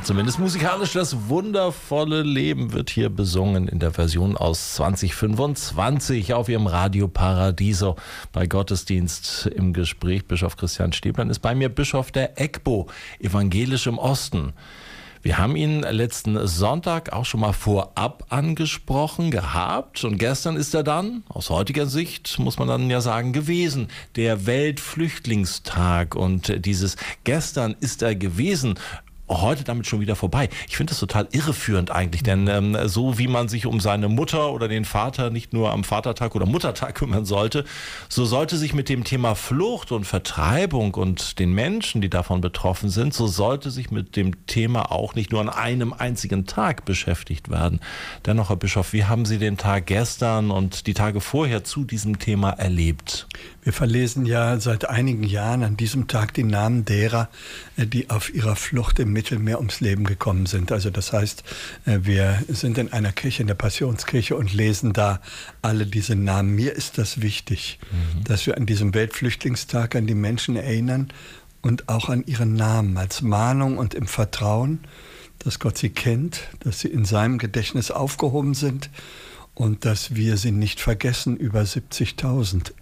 zumindest musikalisch. Das wundervolle Leben wird hier besungen in der Version aus 2025 auf Ihrem Radio Paradiso. Bei Gottesdienst im Gespräch Bischof Christian Stäblein ist bei mir Bischof der EGBO, Evangelisch im Osten. Wir haben ihn letzten Sonntag auch schon mal vorab angesprochen gehabt und gestern ist er dann, aus heutiger Sicht muss man dann ja sagen, gewesen, der Weltflüchtlingstag, und dieses gestern ist er gewesen, heute damit schon wieder vorbei. Ich finde das total irreführend eigentlich, denn so wie man sich um seine Mutter oder den Vater nicht nur am Vatertag oder Muttertag kümmern sollte, so sollte sich mit dem Thema Flucht und Vertreibung und den Menschen, die davon betroffen sind, so sollte sich mit dem Thema auch nicht nur an einem einzigen Tag beschäftigt werden. Dennoch, Herr Bischof, wie haben Sie den Tag gestern und die Tage vorher zu diesem Thema erlebt? Wir verlesen ja seit einigen Jahren an diesem Tag die Namen derer, die auf ihrer Flucht im Mittelmeer ums Leben gekommen sind. Also das heißt, wir sind in einer Kirche, in der Passionskirche, und lesen da alle diese Namen. Mir ist das wichtig, dass wir an diesem Weltflüchtlingstag an die Menschen erinnern und auch an ihren Namen als Mahnung und im Vertrauen, dass Gott sie kennt, dass sie in seinem Gedächtnis aufgehoben sind und dass wir sie nicht vergessen. Über 70.000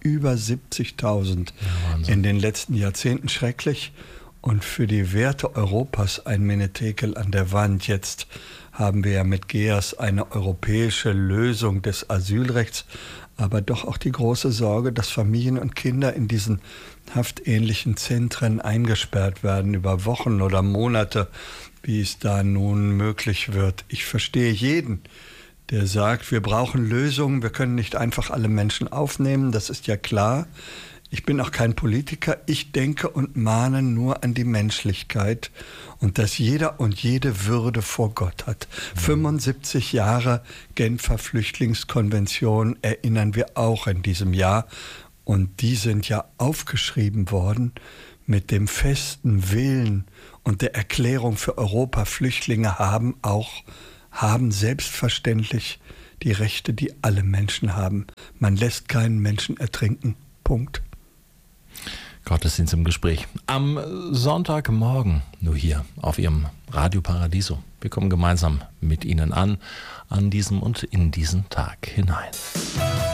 Ja, in den letzten Jahrzehnten, schrecklich. Und für die Werte Europas ein Menetekel an der Wand. Jetzt haben wir ja mit GEAS eine europäische Lösung des Asylrechts, aber doch auch die große Sorge, dass Familien und Kinder in diesen haftähnlichen Zentren eingesperrt werden über Wochen oder Monate, wie es da nun möglich wird. Ich verstehe jeden, der sagt, wir brauchen Lösungen, wir können nicht einfach alle Menschen aufnehmen, das ist ja klar. Ich bin auch kein Politiker, ich denke und mahne nur an die Menschlichkeit und dass jeder und jede Würde vor Gott hat. 75 Jahre Genfer Flüchtlingskonvention erinnern wir auch in diesem Jahr, und die sind ja aufgeschrieben worden mit dem festen Willen und der Erklärung für Europa, Flüchtlinge haben selbstverständlich die Rechte, die alle Menschen haben. Man lässt keinen Menschen ertrinken. Punkt. Gottesdienst im Gespräch. Am Sonntagmorgen, nur hier auf Ihrem Radio Paradiso. Wir kommen gemeinsam mit Ihnen an diesem und in diesen Tag hinein.